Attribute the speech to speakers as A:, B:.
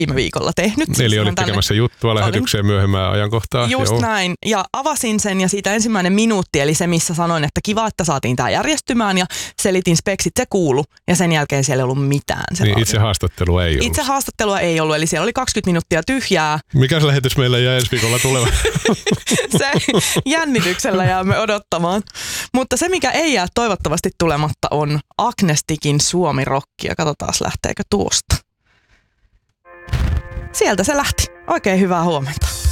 A: viime viikolla tehnyt.
B: Eli olit tekemässä juttua lähetykseen myöhemmään ajankohtaan.
A: Just näin. Ja avasin sen ja siitä ensimmäinen minuutti, eli se missä sanoin, että kiva, että saatiin tämä järjestymään ja selitin speksit, se kuulu. Ja sen jälkeen siellä ei ollut mitään.
B: Niin itse haastattelua ei ollut.
A: Itse haastattelua ei ollut, eli siellä oli 20 minuuttia tyhjää.
B: Mikäs lähetys meillä jää ensi viikolla tuleva?
A: Se jännityksellä jäämme odottamaan. Mutta se, mikä ei jää toivottavasti tulematta, on Agnestikin Suomi-rokki. Ja katsotaan, lähteekö tuosta. Sieltä se lähti. Oikein hyvää huomenta.